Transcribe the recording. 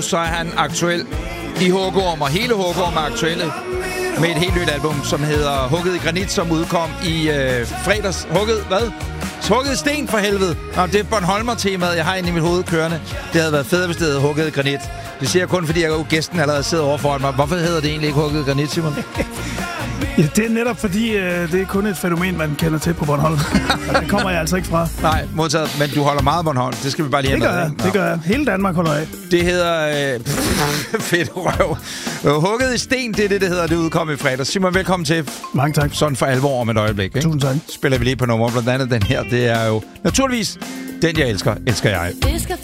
så er han aktuel i Hugorm, og hele Hugorm er aktuelle med et helt nyt album, som hedder Hugget i Granit, som udkom i fredags. Hugget i sten for helvede. Nå, det er Bornholmer-temaet, jeg har inde i mit hoved kørende. Det havde været fedt, hvis det hedder Hugget i Granit. Det siger jeg kun, fordi gæsten allerede sidder overfor mig. Hvorfor hedder det egentlig ikke Hugget i Granit, Simon? Ja, det er netop fordi, det er kun et fænomen, man kender til på Bornholm. Og det kommer jeg altså ikke fra. Nej, modtaget. Men du holder meget af Bornholm. Det skal vi bare lige have med. Det gør jeg. Hele Danmark holder af. Det hedder... fedt røv. Hugget i sten, det er det hedder. Det udkom i fredag. Simon, velkommen til. Mange tak. Sådan for alvor om et øjeblik. Ikke? Tusind tak. Spiller vi lige på nummer. Blandt andet den her. Det er jo naturligvis den, jeg elsker. Elsker jeg. Det skal